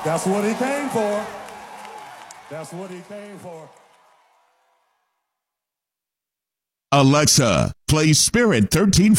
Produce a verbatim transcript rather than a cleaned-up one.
That's what he came for. That's what he came for. Alexa, play Spirit thirteen